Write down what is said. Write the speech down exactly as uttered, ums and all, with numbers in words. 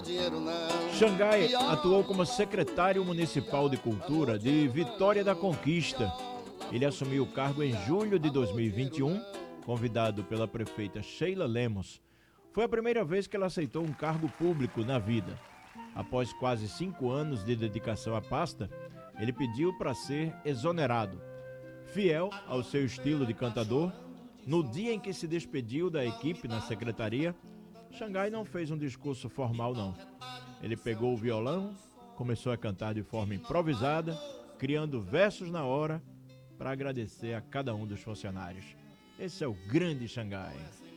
dinheiro não. Xangai atuou como secretário municipal de cultura de Vitória da Conquista. Ele assumiu o cargo em julho de dois mil e vinte e um, convidado pela prefeita Sheila Lemos. Foi a primeira vez que ela aceitou um cargo público na vida. Após quase cinco anos de dedicação à pasta, ele pediu para ser exonerado. Fiel ao seu estilo de cantador, no dia em que se despediu da equipe na secretaria, Xangai não fez um discurso formal não. Ele pegou o violão, começou a cantar de forma improvisada, criando versos na hora para agradecer a cada um dos funcionários. Esse é o grande Xangai.